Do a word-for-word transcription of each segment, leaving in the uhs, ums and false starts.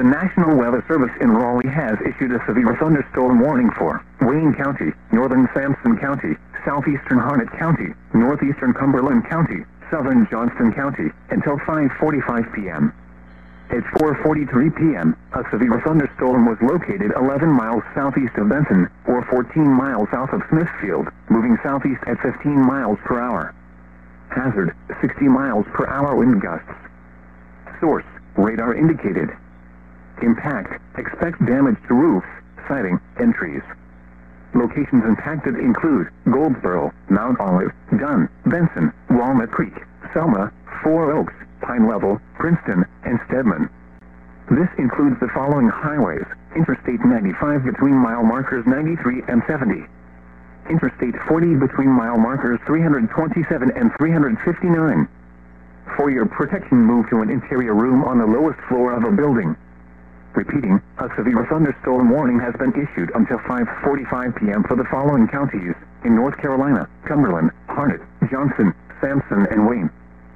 National Weather Service in Raleigh has issued a severe thunderstorm warning for Wayne County, northern Sampson County, southeastern Harnett County, northeastern Cumberland County, southern Johnston County, until five forty-five p.m. At four forty-three p.m., a severe thunderstorm was located eleven miles southeast of Benson, or fourteen miles south of Smithfield, moving southeast at fifteen miles per hour. Hazard, sixty miles per hour wind gusts. Source, radar indicated. Impact, expect damage to roofs, siding, and trees. Locations impacted include Goldsboro, Mount Olive, Dunn, Benson, Walnut Creek, Selma, Four Oaks, Pine Level, Princeton, and Stedman. This includes the following highways: Interstate ninety-five between mile markers ninety-three and seventy. Interstate forty between mile markers three twenty-seven and three fifty-nine. For your protection, move to an interior room on the lowest floor of a building. Repeating, a severe thunderstorm warning has been issued until five forty-five p.m. for the following counties in North Carolina: Cumberland, Harnett, Johnson, Sampson, and Wayne.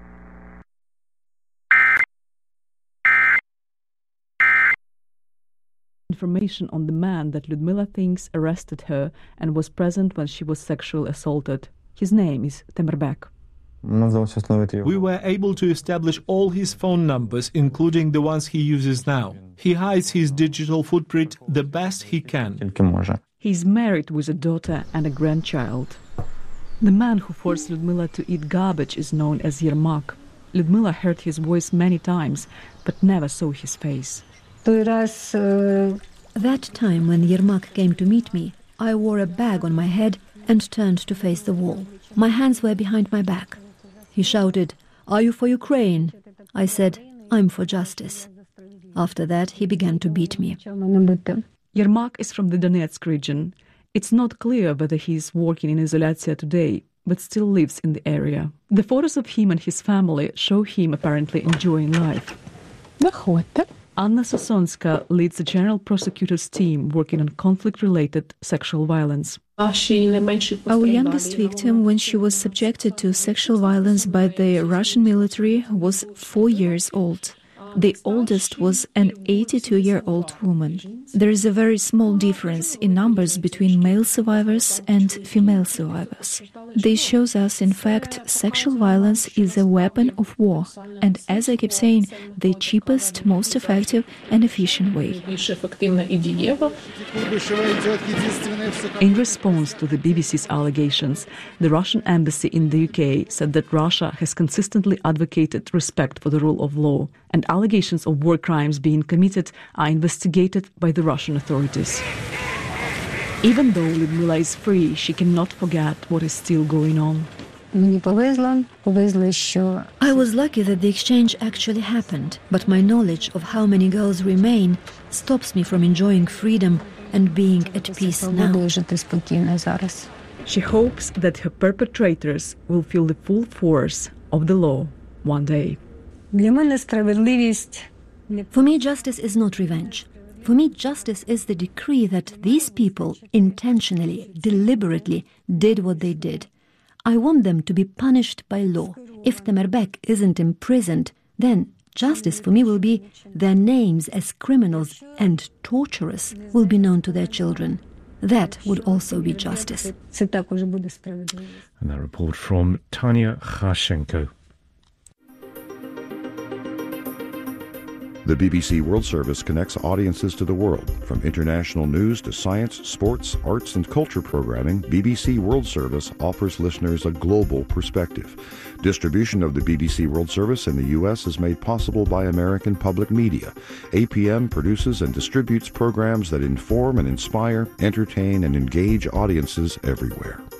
Information on the man that Ludmila thinks arrested her and was present when she was sexually assaulted. His name is Temerbek. We were able to establish all his phone numbers, including the ones he uses now. He hides his digital footprint the best he can. He's married with a daughter and a grandchild. The man who forced Ludmila to eat garbage is known as Yermak. Ludmila heard his voice many times, but never saw his face. That time when Yermak came to meet me, I wore a bag on my head and turned to face the wall. My hands were behind my back. He shouted, "Are you for Ukraine?" I said, "I'm for justice." After that, he began to beat me. Yermak is from the Donetsk region. It's not clear whether he is working in Izolyatsiya today, but still lives in the area. The photos of him and his family show him apparently enjoying life. Anna Sosonska leads the General Prosecutor's team working on conflict-related sexual violence. Our youngest victim, when she was subjected to sexual violence by the Russian military, was four years old. The oldest was an eighty-two-year-old woman. There is a very small difference in numbers between male survivors and female survivors. This shows us, in fact, sexual violence is a weapon of war, and as I keep saying, the cheapest, most effective and efficient way. In response to the B B C's allegations, the Russian embassy in the U K said that Russia has consistently advocated respect for the rule of law, and allegations of war crimes being committed are investigated by the Russian authorities. Even though Ludmila is free, she cannot forget what is still going on. I was lucky that the exchange actually happened, but my knowledge of how many girls remain stops me from enjoying freedom and being at peace now. She hopes that her perpetrators will feel the full force of the law one day. For me, justice is not revenge. For me, justice is the decree that these people intentionally, deliberately did what they did. I want them to be punished by law. If Temerbek isn't imprisoned, then justice for me will be their names as criminals and torturers will be known to their children. That would also be justice. And that report from Tanya Khashenko. The B B C World Service connects audiences to the world. From international news to science, sports, arts, and culture programming, B B C World Service offers listeners a global perspective. Distribution of the B B C World Service in the U S is made possible by American Public Media. A P M produces and distributes programs that inform and inspire, entertain, and engage audiences everywhere.